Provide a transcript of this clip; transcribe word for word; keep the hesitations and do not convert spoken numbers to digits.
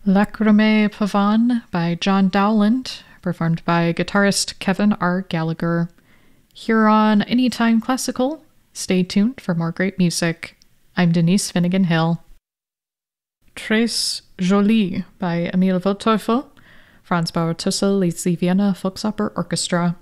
Lacrimae Pavan by John Dowland, performed by guitarist Kevin R. Gallagher. Here on Anytime Classical, stay tuned for more great music. I'm Denise Finnegan Hill. Très Jolie by Emil Wildteufel, Franz Bauer Tussel leads the Vienna Volksoper Orchestra.